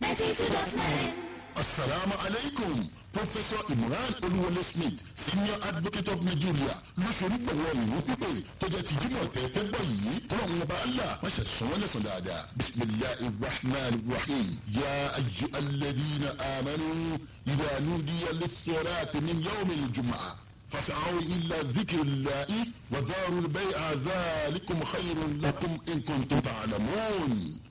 92.9. Assalamu alaikum. Professor Imran Olúwọlé Smith, Senior Advocate of Nigeria, lóṣèlú gbọ̀wọ́ ìwé pípé tó jẹ́ ti Jímọ̀ tẹ́ fẹ́ gbọ́ yìí kọ́lọ́hún ọba Allah má ṣe sọ wọ́n lẹ́sàn dáadáa. Bisimilahi rahman rahim. Ya ayyuhalladhina amanu idha nudiya lis-salati min yawmil jumu'ah فسعوا إلى ذكر الله وذاروا البيع ذلكم خير لكم إن كنتم تعلمون.